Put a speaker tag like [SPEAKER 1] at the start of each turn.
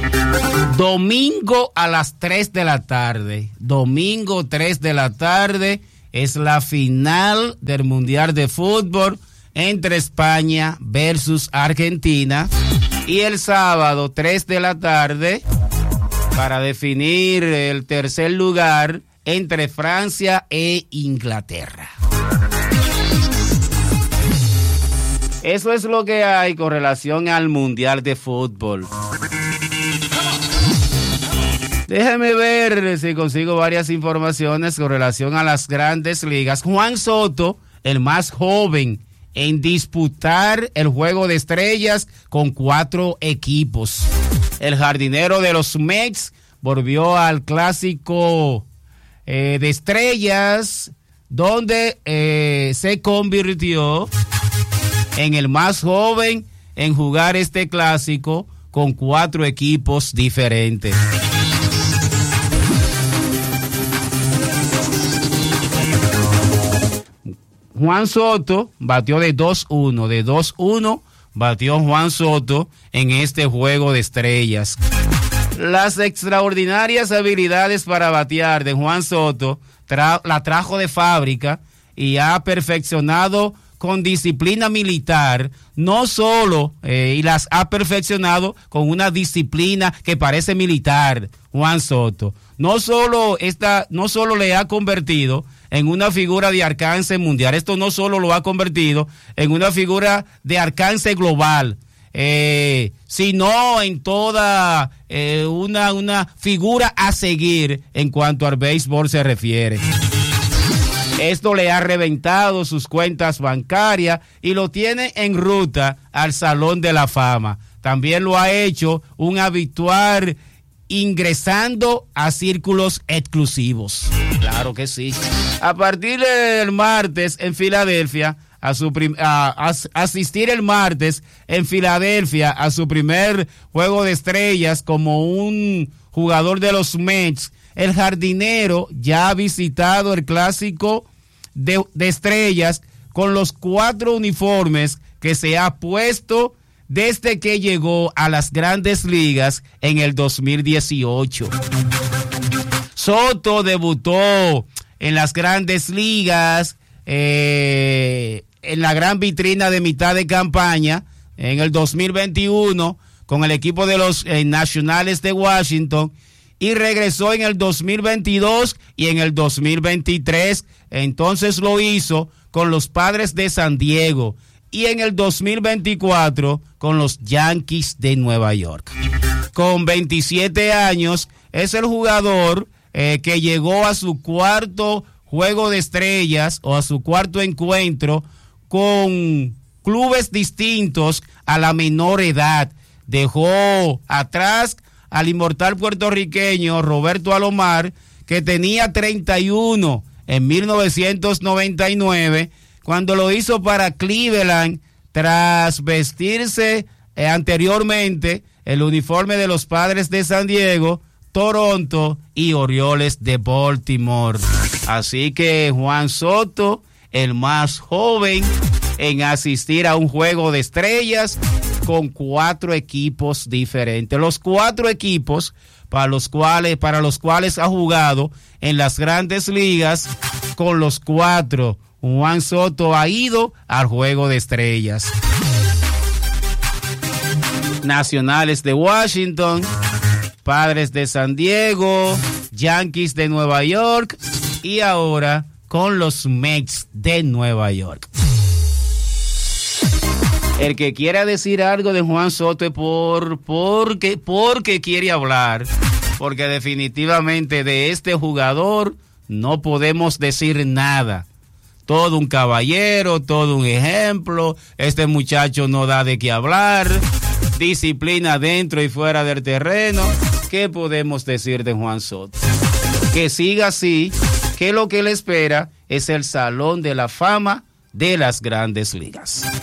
[SPEAKER 1] Domingo a las 3 de la tarde. Domingo 3 de la tarde es la final del Mundial de Fútbol entre España versus Argentina. Y el sábado 3 de la tarde para definir el tercer lugar entre Francia e Inglaterra. Eso es lo que hay con relación al Mundial de Fútbol. Déjeme ver si consigo varias informaciones con relación a las grandes ligas. Juan Soto, el más joven en disputar el Juego de Estrellas con 4 equipos. El jardinero de los Mets volvió al Clásico de Estrellas, donde se convirtió en el más joven en jugar este clásico con 4 equipos diferentes. Juan Soto batió de 2-1, de 2-1 batió Juan Soto en este Juego de Estrellas. Las extraordinarias habilidades para batear de Juan Soto la trajo de fábrica y ha perfeccionado con disciplina militar, no solo, y las ha perfeccionado con una disciplina que parece militar, Juan Soto. No solo le ha convertido en una figura de alcance mundial, esto no solo lo ha convertido en una figura de alcance global, sino en toda una figura a seguir en cuanto al béisbol se refiere. Esto le ha reventado sus cuentas bancarias y lo tiene en ruta al Salón de la Fama. También lo ha hecho un habitual ingresando a círculos exclusivos. Claro que sí. A partir del martes en Filadelfia, asistir el martes en Filadelfia a su primer Juego de Estrellas como un jugador de los Mets, el jardinero ya ha visitado el Clásico de Estrellas con los 4 uniformes que se ha puesto desde que llegó a las Grandes Ligas en el 2018. Soto debutó en las Grandes Ligas, en la gran vitrina de mitad de campaña en el 2021 con el equipo de los Nacionales de Washington, y regresó en el 2022 y en el 2023. Entonces lo hizo con los Padres de San Diego y en el 2024 con los Yankees de Nueva York. Con 27 años es el jugador que llegó a su cuarto Juego de Estrellas o a su cuarto encuentro con clubes distintos a la menor edad. Dejó atrás al inmortal puertorriqueño Roberto Alomar, que tenía 31 en 1999, cuando lo hizo para Cleveland tras vestirse anteriormente el uniforme de los Padres de San Diego, Toronto y Orioles de Baltimore. Así que Juan Soto, el más joven en asistir a un Juego de Estrellas con 4 equipos diferentes. Los 4 equipos para los cuales ha jugado en las Grandes Ligas, con los 4 Juan Soto ha ido al Juego de Estrellas. Nacionales de Washington, Padres de San Diego, Yankees de Nueva York y ahora con los Mets de Nueva York. El que quiera decir algo de Juan Soto es porque quiere hablar, porque definitivamente de este jugador no podemos decir nada. Todo un caballero, todo un ejemplo, este muchacho no da de qué hablar, disciplina dentro y fuera del terreno. ¿Qué podemos decir de Juan Soto? Que siga así, que lo que le espera es el Salón de la Fama de las Grandes Ligas.